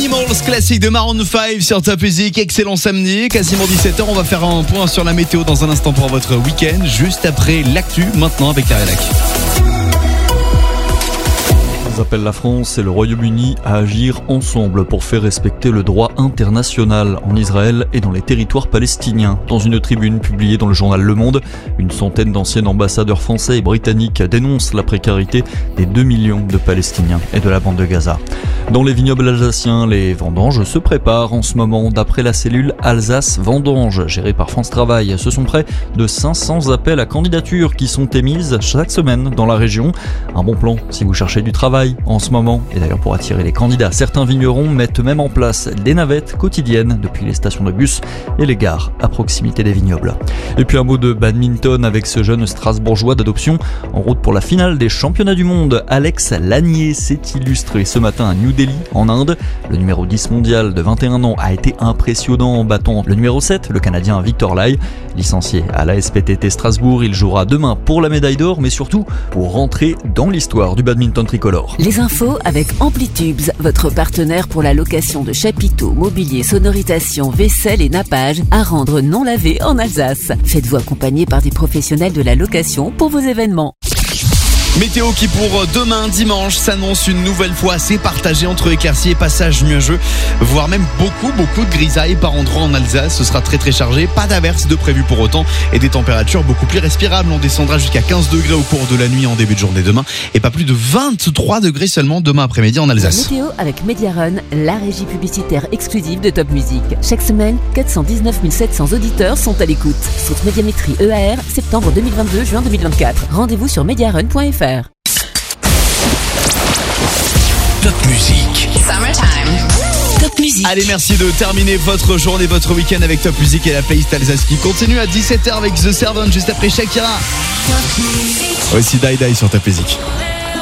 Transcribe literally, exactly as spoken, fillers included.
Animals, classique de Maroon cinq sur Top Music. Excellent samedi, quasiment dix-sept heures. On va faire un point sur la météo dans un instant pour votre week-end. Juste après l'actu, maintenant avec la rédac. Appelle la France et le Royaume-Uni à agir ensemble pour faire respecter le droit international en Israël et dans les territoires palestiniens. Dans une tribune publiée dans le journal Le Monde, une centaine d'anciens ambassadeurs français et britanniques dénoncent la précarité des deux millions de Palestiniens et de la bande de Gaza. Dans les vignobles alsaciens, les vendanges se préparent en ce moment. D'après la cellule Alsace Vendanges, gérée par France Travail, ce sont près de cinq cents appels à candidature qui sont émises chaque semaine dans la région. Un bon plan si vous cherchez du travail en ce moment. Et d'ailleurs, pour attirer les candidats, certains vignerons mettent même en place des navettes quotidiennes depuis les stations de bus et les gares à proximité des vignobles. Et puis un mot de badminton avec ce jeune Strasbourgeois d'adoption en route pour la finale des championnats du monde. Alex Lanier s'est illustré ce matin à New Delhi en Inde. Le numéro dix mondial de vingt et un ans a été impressionnant en battant le numéro sept, le Canadien Victor Lai. Licencié à l'A S P T T Strasbourg, il jouera demain pour la médaille d'or, mais surtout pour rentrer dans l'histoire du badminton tricolore. Les infos avec Amplitubes, votre partenaire pour la location de chapiteaux, mobilier, sonorisation, vaisselle et nappage à rendre non lavé en Alsace. Faites-vous accompagner par des professionnels de la location pour vos événements. Météo qui pour demain dimanche s'annonce une nouvelle fois assez partagée entre éclaircies et passages nuageux, voire même beaucoup beaucoup de grisailles par endroits en Alsace. Ce sera très très chargé, pas d'averses de prévues pour autant et des températures beaucoup plus respirables. On descendra jusqu'à quinze degrés au cours de la nuit en début de journée demain et pas plus de vingt-trois degrés seulement demain après-midi en Alsace. La météo avec Mediarun, la régie publicitaire exclusive de Top Music. Chaque semaine, quatre cent dix-neuf mille sept cents auditeurs sont à l'écoute. Saute Médiamétrie E A R, septembre deux mille vingt-deux, juin deux mille vingt-quatre. Rendez-vous sur mediarun point f r. Top Music. Summertime. Top Music. Allez, merci de terminer votre journée, votre week-end avec Top Music et la playlist Alsace qui continue à dix-sept heures avec The Servant juste après Shakira. Aussi Die Die sur Top Music.